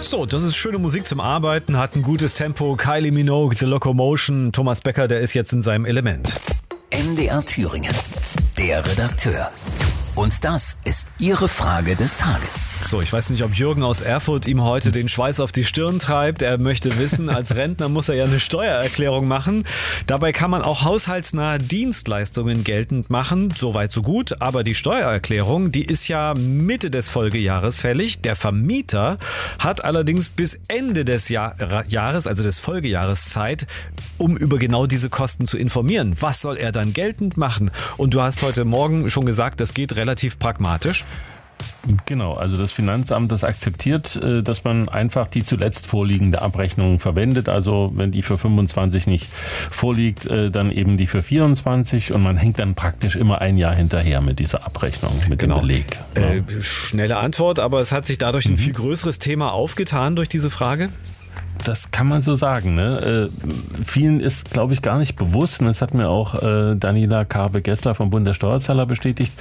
So, das ist schöne Musik zum Arbeiten, hat ein gutes Tempo. Kylie Minogue, The Locomotion. Thomas Becker, der ist jetzt in seinem Element. MDR Thüringen, der Redakteur. Und das ist Ihre Frage des Tages. So, ich weiß nicht, ob Jürgen aus Erfurt ihm heute den Schweiß auf die Stirn treibt. Er möchte wissen, als Rentner muss er ja eine Steuererklärung machen. Dabei kann man auch haushaltsnahe Dienstleistungen geltend machen. Soweit so gut. Aber die Steuererklärung, die ist ja Mitte des Folgejahres fällig. Der Vermieter hat allerdings bis Ende des Jahres, also des Folgejahres Zeit, um über genau diese Kosten zu informieren. Was soll er dann geltend machen? Und du hast heute Morgen schon gesagt, das geht relativ pragmatisch. Genau, also das Finanzamt, das akzeptiert, dass man einfach die zuletzt vorliegende Abrechnung verwendet. Also wenn die für 25 nicht vorliegt, dann eben die für 24 und man hängt dann praktisch immer ein Jahr hinterher mit dieser Abrechnung, mit dem Beleg. Ja. Schnelle Antwort, aber es hat sich dadurch ein viel größeres Thema aufgetan durch diese Frage? Das kann man so sagen. Ne? Vielen ist, glaube ich, gar nicht bewusst, und das hat mir auch Daniela Karbe-Gessler vom Bund der Steuerzahler bestätigt,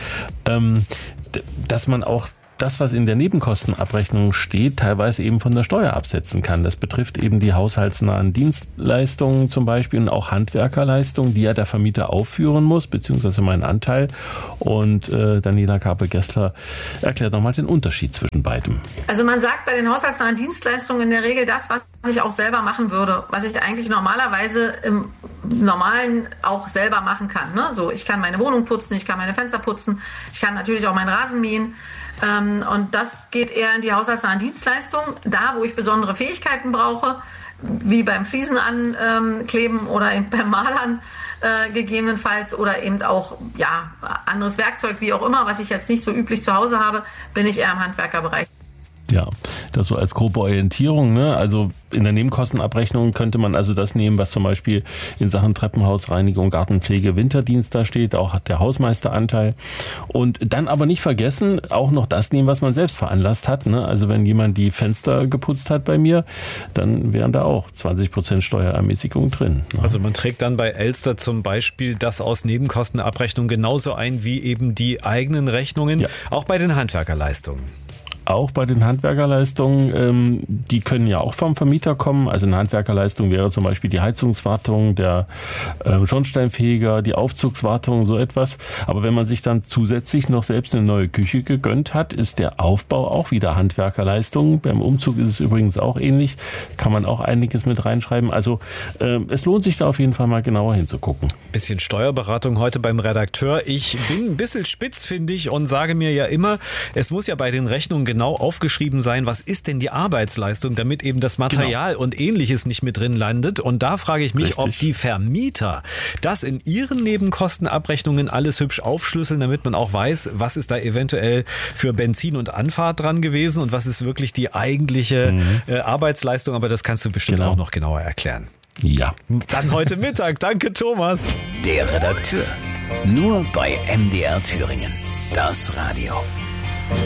dass man auch das, was in der Nebenkostenabrechnung steht, teilweise eben von der Steuer absetzen kann. Das betrifft eben die haushaltsnahen Dienstleistungen zum Beispiel und auch Handwerkerleistungen, die ja der Vermieter aufführen muss, beziehungsweise meinen Anteil. Und Daniela Karbe-Gessler erklärt nochmal den Unterschied zwischen beidem. Also man sagt bei den haushaltsnahen Dienstleistungen in der Regel das, was ich auch selber machen würde, was ich eigentlich normalerweise im Normalen auch selber machen kann. Ne? So, ich kann meine Wohnung putzen, ich kann meine Fenster putzen, ich kann natürlich auch meinen Rasen mähen. Und das geht eher in die haushaltsnahen Dienstleistungen, da wo ich besondere Fähigkeiten brauche, wie beim Fliesen ankleben oder eben beim Malern gegebenenfalls oder eben auch anderes Werkzeug, wie auch immer, was ich jetzt nicht so üblich zu Hause habe, bin ich eher im Handwerkerbereich. Ja, das so als grobe Orientierung. Ne? Also in der Nebenkostenabrechnung könnte man also das nehmen, was zum Beispiel in Sachen Treppenhausreinigung, Gartenpflege, Winterdienst da steht, auch hat der Hausmeisteranteil. Und dann aber nicht vergessen, auch noch das nehmen, was man selbst veranlasst hat. Ne? Also wenn jemand die Fenster geputzt hat bei mir, dann wären da auch 20% Steuerermäßigung drin. Ne? Also man trägt dann bei Elster zum Beispiel das aus Nebenkostenabrechnung genauso ein wie eben die eigenen Rechnungen, auch bei den Handwerkerleistungen. Auch bei den Handwerkerleistungen, die können ja auch vom Vermieter kommen. Also eine Handwerkerleistung wäre zum Beispiel die Heizungswartung, der Schornsteinfeger, die Aufzugswartung, so etwas. Aber wenn man sich dann zusätzlich noch selbst eine neue Küche gegönnt hat, ist der Aufbau auch wieder Handwerkerleistung. Beim Umzug ist es übrigens auch ähnlich. Kann man auch einiges mit reinschreiben. Also es lohnt sich da auf jeden Fall mal genauer hinzugucken. Bisschen Steuerberatung heute beim Redakteur. Ich bin ein bisschen spitz, finde ich, und sage mir ja immer, es muss ja bei den Rechnungen genau aufgeschrieben sein, was ist denn die Arbeitsleistung, damit eben das Material und Ähnliches nicht mit drin landet. Und da frage ich mich, ob die Vermieter das in ihren Nebenkostenabrechnungen alles hübsch aufschlüsseln, damit man auch weiß, was ist da eventuell für Benzin und Anfahrt dran gewesen und was ist wirklich die eigentliche Arbeitsleistung. Aber das kannst du bestimmt auch noch genauer erklären. Ja. Dann heute Mittag. Danke, Thomas. Der Redakteur. Nur bei MDR Thüringen. Das Radio.